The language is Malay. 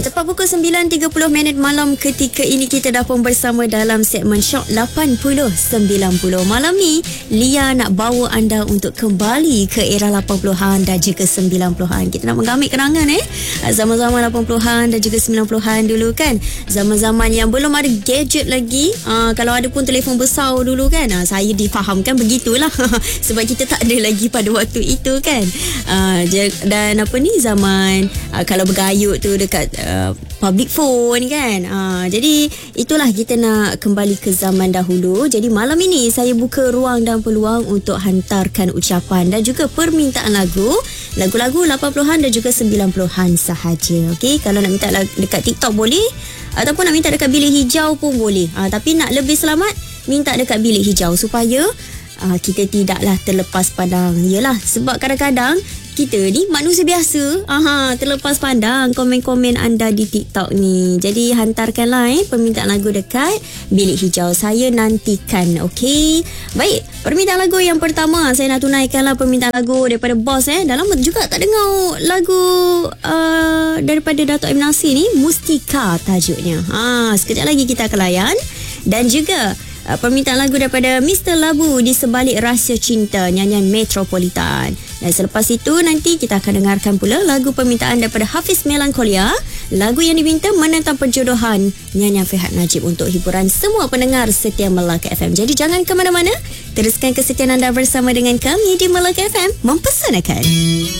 Tepat pukul 9.30 malam ketika ini kita dah pun bersama dalam segmen Shock 80-90. Malam ni Lia nak bawa anda untuk kembali ke era 80-an dan juga 90-an. Kita nak menggamit kenangan zaman-zaman 80-an dan juga 90-an dulu kan. Zaman-zaman yang belum ada gadget lagi. Kalau ada pun telefon besar dulu kan. Saya difahamkan begitulah. Sebab kita tak ada lagi pada waktu itu kan. Dan apa ni zaman kalau bergayut tu dekat public phone kan. Jadi itulah kita nak kembali ke zaman dahulu. Jadi malam ini saya buka ruang dan peluang untuk hantarkan ucapan dan juga permintaan lagu-lagu 80-an dan juga 90-an sahaja. Okey, kalau nak minta dekat TikTok boleh, ataupun nak minta dekat bilik hijau pun boleh. Tapi nak lebih selamat, minta dekat bilik hijau supaya kita tidaklah terlepas pandang. Yelah, sebab kadang-kadang kita ni manusia biasa, terlepas pandang komen-komen anda di TikTok ni. Jadi hantarkanlah permintaan lagu dekat bilik hijau. Saya nantikan. Okey. Baik, permintaan lagu yang pertama saya nak tunaikanlah permintaan lagu daripada bos. Dah lama juga tak dengar lagu daripada Dato' M. Nasir ni. Mustika tajuknya. Sekejap lagi kita akan layan. Dan juga permintaan lagu daripada Mr. Labu di Sebalik Rahsia Cinta, nyanyian Metropolitan. Dan selepas itu nanti kita akan dengarkan pula lagu permintaan daripada Hafiz Melancholia, lagu yang diminta Menentang Perjodohan, nyanyian Fihat Najib, untuk hiburan semua pendengar setia Melaka FM. Jadi jangan ke mana-mana, teruskan kesetiaan anda bersama dengan kami di Melaka FM, mempersanakan.